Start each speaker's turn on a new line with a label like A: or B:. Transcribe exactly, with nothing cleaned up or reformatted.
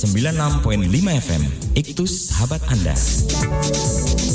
A: sembilan puluh enam koma lima F M. Iktus sahabat Anda.